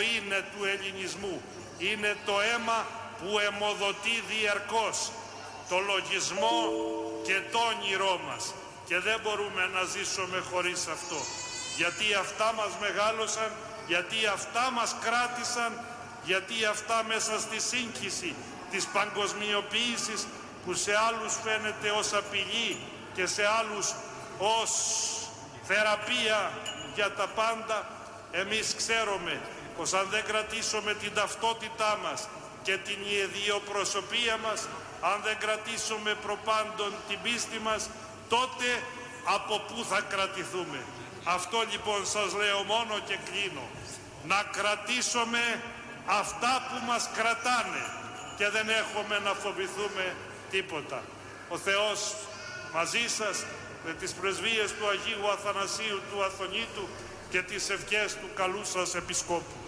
είναι του ελληνισμού. Είναι το αίμα που αιμοδοτεί διαρκώς το λογισμό και το όνειρό μας. Και δεν μπορούμε να ζήσουμε χωρίς αυτό. Γιατί αυτά μας μεγάλωσαν, γιατί αυτά μας κράτησαν, γιατί αυτά μέσα στη σύγχυση της παγκοσμιοποίησης που σε άλλους φαίνεται ως απειλή και σε άλλους ως θεραπεία για τα πάντα, εμείς ξέρουμε πως αν δεν κρατήσουμε την ταυτότητά μας και την ιδιοπροσωπία μας, αν δεν κρατήσουμε προπάντων την πίστη μας, τότε από πού θα κρατηθούμε? Αυτό λοιπόν σας λέω μόνο και κλείνω. Να κρατήσουμε αυτά που μας κρατάνε και δεν έχουμε να φοβηθούμε τίποτα. Ο Θεός μαζί σας με τις πρεσβείες του Αγίου Αθανασίου του Αθωνίτου και τις ευχές του καλού σας Επισκόπου.